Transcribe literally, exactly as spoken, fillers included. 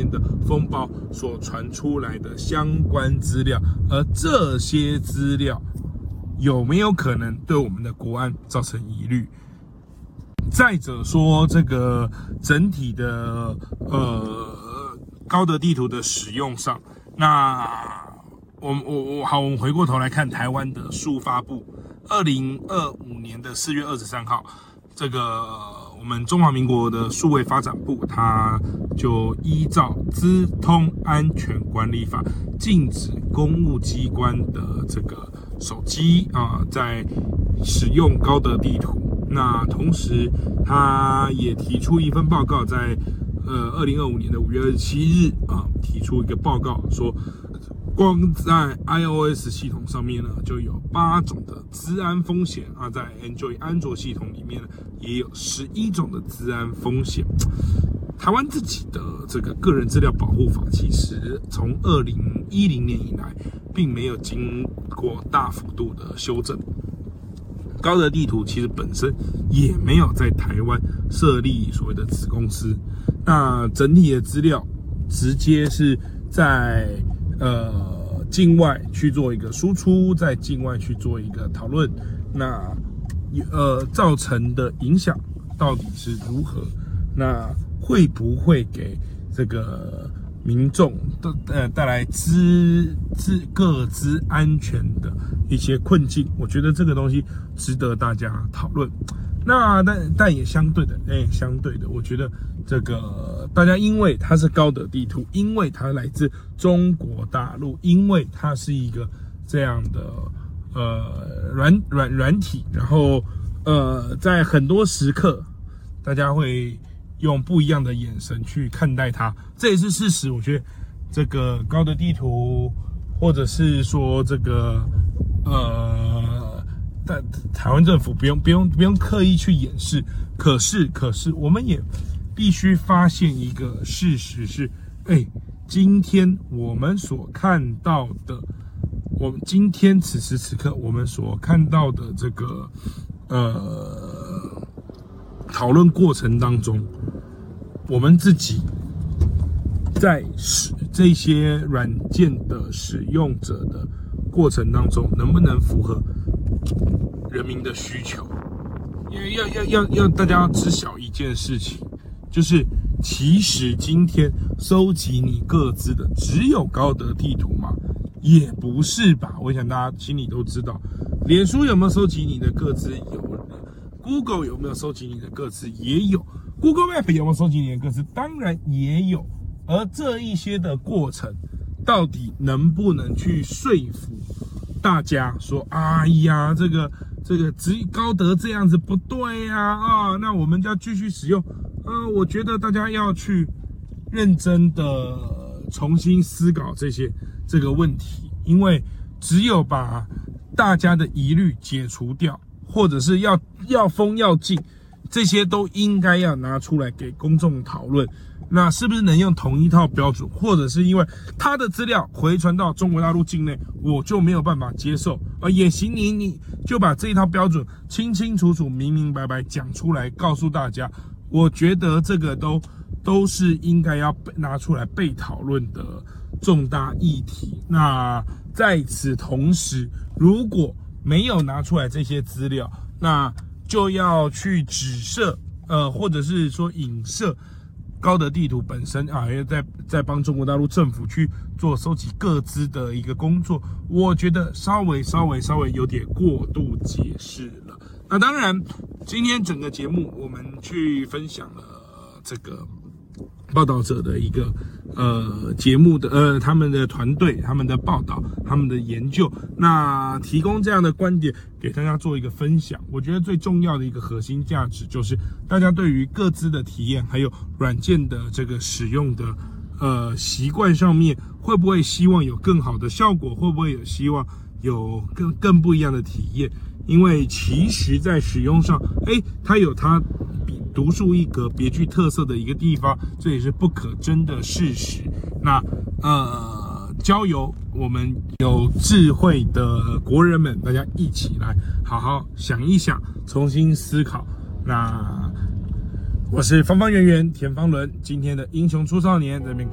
间的风暴所传出来的相关资料，而这些资料有没有可能对我们的国安造成疑虑？再者说，这个整体的呃高德地图的使用上，那我我我好，我们回过头来看台湾的数发部，二零二五年的四月二十三号，这个我们中华民国的数位发展部，它就依照《资通安全管理法》，禁止公务机关的这个手机啊，在使用高德地图。那同时，他也提出一份报告，在呃二零二五年的五月二十七日啊，提出一个报告说，光在 iOS 系统上面呢，就有八种的资安风险啊，在 Android 安卓系统里面呢，也有十一种的资安风险。台湾自己的这个个人资料保护法，其实从二零一零年以来，并没有经过大幅度的修正。高德地图其实本身也没有在台湾设立所谓的子公司，那整体的资料直接是在呃境外去做一个输出，在境外去做一个讨论，那呃造成的影响到底是如何？那会不会给这个民众的呃带来资资个资安全的一些困境？我觉得这个东西值得大家讨论。那但但也相对的，哎，相对的，我觉得这个大家因为它是高德地图，因为它来自中国大陆，因为它是一个这样的呃软软软体，然后呃在很多时刻，大家会用不一样的眼神去看待它，这也是事实。我觉得这个高德地图，或者是说这个呃，但台湾政府不用不用不用刻意去掩饰。可是可是，我们也必须发现一个事实是，哎，今天我们所看到的，我们今天此时此刻我们所看到的这个呃讨论过程当中，我们自己在使这些软件的使用者的过程当中，能不能符合人民的需求？要要要要大家要知晓一件事情，就是其实今天收集你个资的只有高德地图吗？也不是吧。我想大家心里都知道，脸书有没有收集你的个资？有。Google 有没有收集你的个资？也有。Google Map 有没有收集你的个资？当然也有。而这一些的过程，到底能不能去说服大家说，哎呀，这个这个只高德这样子不对呀，啊，啊，那我们就要继续使用。呃，我觉得大家要去认真的重新思考这些这个问题，因为只有把大家的疑虑解除掉，或者是要要封要禁，这些都应该要拿出来给公众讨论。那是不是能用同一套标准，或者是因为他的资料回传到中国大陆境内，我就没有办法接受？而也行，你你就把这一套标准清清楚楚、明明白白讲出来，告诉大家。我觉得这个都都是应该要拿出来被讨论的重大议题。那在此同时，如果没有拿出来这些资料，那就要去指涉，呃，或者是说影射高德地图本身啊，也在在帮中国大陆政府去做收集个资的一个工作，我觉得稍微稍微稍微有点过度解释了。那当然，今天整个节目我们去分享了这个报道者的一个呃节目的呃他们的团队、他们的报道、他们的研究，那提供这样的观点给大家做一个分享。我觉得最重要的一个核心价值就是大家对于个资的体验，还有软件的这个使用的呃习惯上面，会不会希望有更好的效果？会不会有希望有更更不一样的体验？因为其实在使用上，哎，它有它独树一格、别具特色的一个地方，这也是不可争的事实。那呃，交由我们有智慧的国人们，大家一起来好好想一想，重新思考。那我是方方圆圆田方伦，今天的英雄出少年这边。